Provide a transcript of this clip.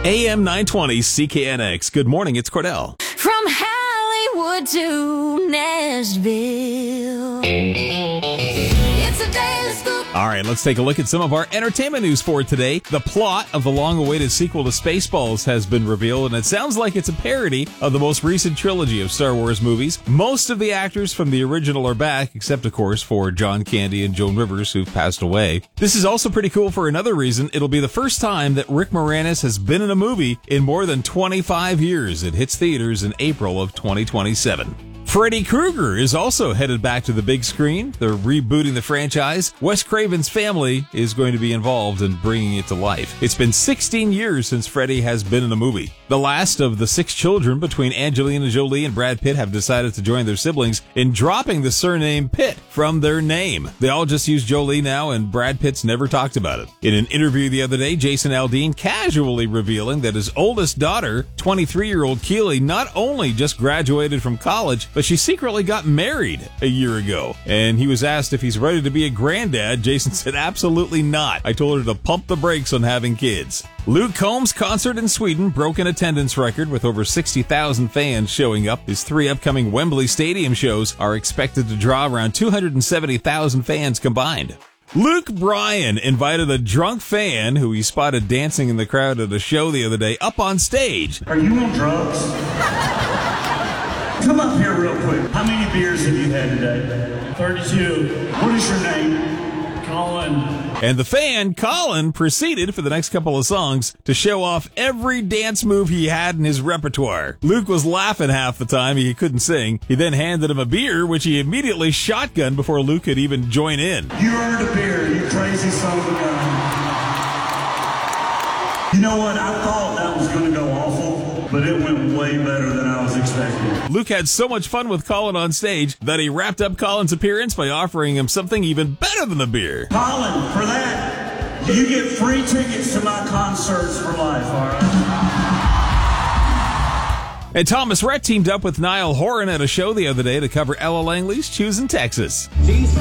AM 920 CKNX. Good morning, it's Cordell. From Hollywood to Nashville. It's a daily scoop. All right, let's take a look at some of our entertainment news for today. The plot of the long-awaited sequel to Spaceballs has been revealed, and it sounds like it's a parody of the most recent trilogy of Star Wars movies. Most of the actors from the original are back, except, of course, for John Candy and Joan Rivers, who've passed away. This is also pretty cool for another reason. It'll be the first time that Rick Moranis has been in a movie in more than 25 years. It hits theaters in April of 2027. Freddy Krueger is also headed back to the big screen. They're rebooting the franchise. Wes Craven's family is going to be involved in bringing it to life. It's been 16 years since Freddy has been in a movie. The last of the 6 children between Angelina Jolie and Brad Pitt have decided to join their siblings in dropping the surname Pitt from their name. They all just use Jolie now, and Brad Pitt's never talked about it. In an interview the other day, Jason Aldean casually revealing that his oldest daughter, 23-year-old Keely, not only just graduated from college, but she secretly got married a year ago. And he was asked if he's ready to be a granddad. Jason said, absolutely not. I told her to pump the brakes on having kids. Luke Combs' concert in Sweden broke an attendance record with over 60,000 fans showing up. His 3 upcoming Wembley Stadium shows are expected to draw around 270,000 fans combined. Luke Bryan invited a drunk fan who he spotted dancing in the crowd at a show the other day up on stage. Are you on drugs? Come up here real quick. How many beers have you had today? 32. What is your name? Colin. And the fan, Colin, proceeded for the next couple of songs to show off every dance move he had in his repertoire. Luke was laughing half the time he couldn't sing. He then handed him a beer, which he immediately shotgunned before Luke could even join in. You earned a beer, you crazy son of a gun. You know what? I thought that was going to go awful, but it went way better than I was expecting. Luke had so much fun with Colin on stage that he wrapped up Colin's appearance by offering him something even better than a beer. Colin, for that, you get free tickets to my concerts for life, all right? And Thomas Rhett teamed up with Niall Horan at a show the other day to cover Ella Langley's Choosing Texas.